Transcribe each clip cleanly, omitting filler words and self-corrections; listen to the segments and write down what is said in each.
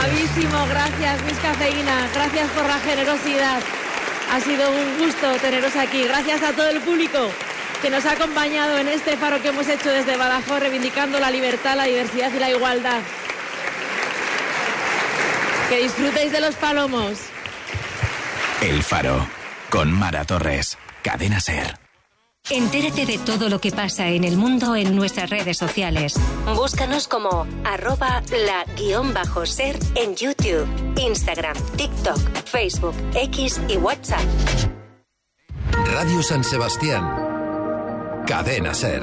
Bravísimo, gracias Miss Cafeína, gracias por la generosidad. Ha sido un gusto teneros aquí. Gracias a todo el público que nos ha acompañado en este faro que hemos hecho desde Badajoz, reivindicando la libertad, la diversidad y la igualdad. Que disfrutéis de los palomos. El Faro, con Mara Torres, Cadena SER. Entérate de todo lo que pasa en el mundo en nuestras redes sociales. Búscanos como @la_ser en YouTube, Instagram, TikTok, Facebook, X y WhatsApp. Radio San Sebastián. Cadena SER.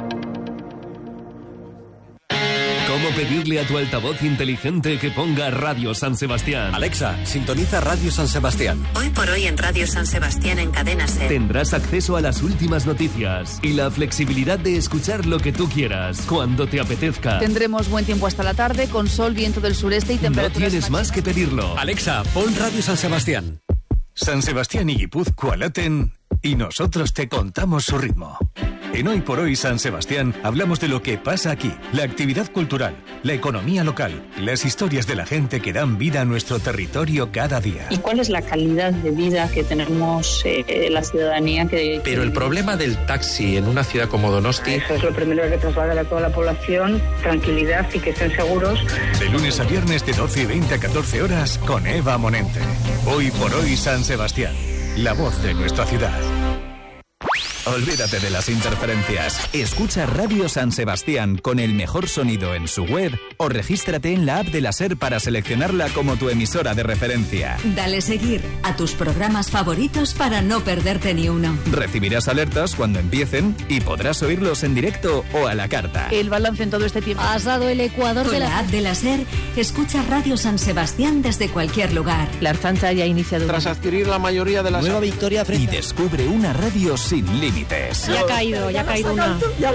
¿Cómo pedirle a tu altavoz inteligente que ponga Radio San Sebastián? Alexa, sintoniza Radio San Sebastián. Hoy por hoy en Radio San Sebastián en Cadena SER. Tendrás acceso a las últimas noticias y la flexibilidad de escuchar lo que tú quieras, cuando te apetezca. Tendremos buen tiempo hasta la tarde, con sol, viento del sureste y temperaturas... No tienes más que pedirlo. Alexa, pon Radio San Sebastián. San Sebastián y Guipúzcoa laten y nosotros te contamos su ritmo. En Hoy por Hoy San Sebastián hablamos de lo que pasa aquí, la actividad cultural, la economía local, las historias de la gente que dan vida a nuestro territorio cada día. ¿Y cuál es la calidad de vida que tenemos la ciudadanía? Pero el problema del taxi en una ciudad como Donosti... Eso es lo primero que trasladar a toda la población, tranquilidad y que estén seguros. De lunes a viernes de 12:20 a 14 horas con Eva Monente. Hoy por Hoy San Sebastián, la voz de nuestra ciudad. Olvídate de las interferencias. Escucha Radio San Sebastián con el mejor sonido en su web o regístrate en la app de la SER para seleccionarla como tu emisora de referencia. Dale seguir a tus programas favoritos para no perderte ni uno. Recibirás alertas cuando empiecen y podrás oírlos en directo o a la carta. El balance en todo este tiempo. Has dado el ecuador de la app de la SER. Escucha Radio San Sebastián desde cualquier lugar. La Archancha ya ha iniciado... Tras adquirir la mayoría de las... Nueva victoria frente... Y descubre una radio sin límites. Ya ha caído una.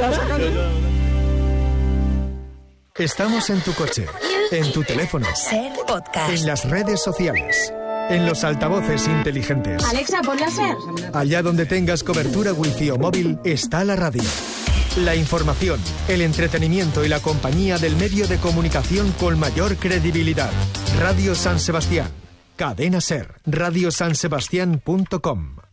Estamos en tu coche, en tu teléfono, SER Podcast, en las redes sociales, en los altavoces inteligentes. Alexa, ponla SER. Allá donde tengas cobertura wifi o móvil está la radio. La información, el entretenimiento y la compañía del medio de comunicación con mayor credibilidad. Radio San Sebastián. Cadena SER. radiosansebastian.com.